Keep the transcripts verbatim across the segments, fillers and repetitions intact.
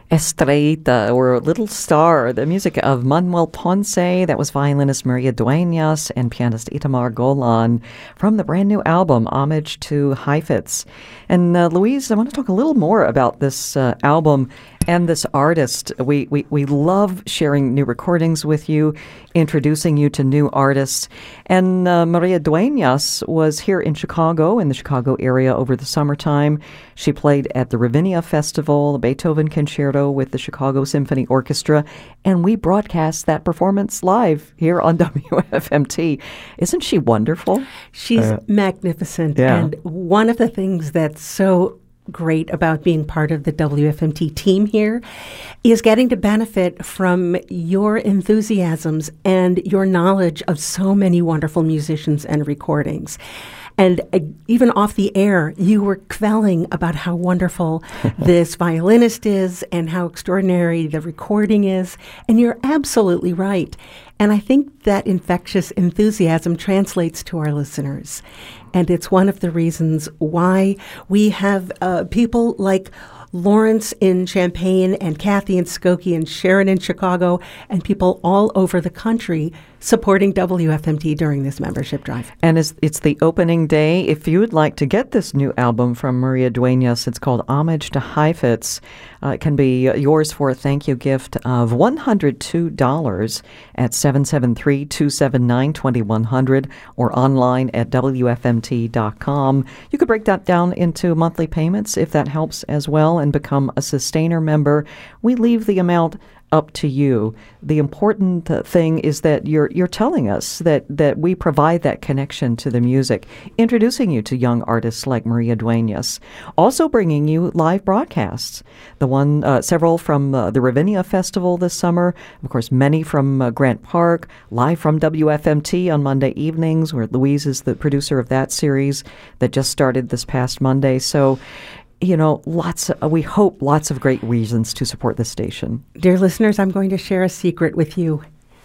Estrellita, or Little Star, the music of Manuel Ponce. That was violinist Maria Dueñas and pianist Itamar Golan from the brand new album, Homage to Heifetz. And uh, Louise, I want to talk a little more about this uh, album and this artist. We, we we love sharing new recordings with you, introducing you to new artists. And uh, Maria Dueñas was here in Chicago, in the Chicago area, over the summertime. She played at the Ravinia Festival, the Beethoven Concerto with the Chicago Symphony Orchestra, and we broadcast that performance live here on W F M T. Isn't she wonderful? She's uh, magnificent. Yeah. And one of the things that's so great about being part of the W F M T team here is getting to benefit from your enthusiasms and your knowledge of so many wonderful musicians and recordings. And uh, even off the air, you were quelling about how wonderful this violinist is and how extraordinary the recording is. And you're absolutely right. And I think that infectious enthusiasm translates to our listeners. And it's one of the reasons why we have uh, people like Lawrence in Champaign and Kathy in Skokie and Sharon in Chicago and people all over the country supporting W F M T during this membership drive. And it's, it's the opening day. If you would like to get this new album from Maria Dueñas, it's called Homage to Heifetz. Uh, it can be yours for a thank you gift of one hundred two dollars at seven seven three, two seven nine, two one zero zero or online at W F M T dot com. You could break that down into monthly payments if that helps as well and become a sustainer member. We leave the amount up to you. The important uh, thing is that you're you're telling us that, that we provide that connection to the music, introducing you to young artists like Maria Dueñas, also bringing you live broadcasts. The one, uh, several from uh, the Ravinia Festival this summer, of course, many from uh, Grant Park, live from W F M T on Monday evenings, where Louise is the producer of that series that just started this past Monday. So, you know, lots of, we hope lots of great reasons to support this station. Dear listeners, I'm going to share a secret with you.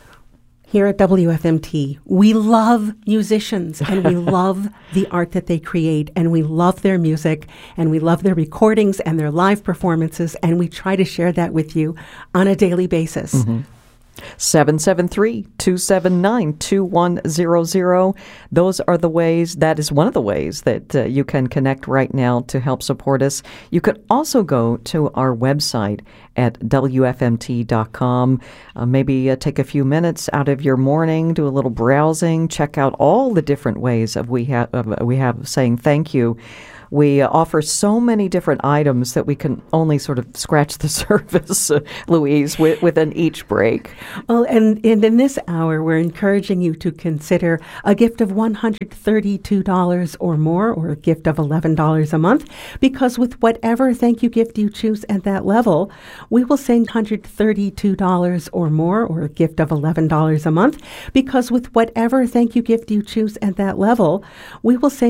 Here at W F M T, we love musicians and we love the art that they create and we love their music and we love their recordings and their live performances, and we try to share that with you on a daily basis. Mm-hmm. seven seven three, two seven nine, two one zero zero. Those are the ways, that is one of the ways that uh, you can connect right now to help support us. You could also go to our website at W F M T dot com. Uh, maybe uh, take a few minutes out of your morning, do a little browsing, check out all the different ways of we have of, we have saying thank you. We uh, offer so many different items that we can only sort of scratch the surface, uh, Louise, with, within each break. Well, and, and in this hour, we're encouraging you to consider a gift of one hundred thirty-two dollars or more, or a gift of eleven dollars a month, because with whatever thank you gift you choose at that level, we will send one hundred thirty-two dollars or more, or a gift of eleven dollars a month, because with whatever thank you gift you choose at that level, we will send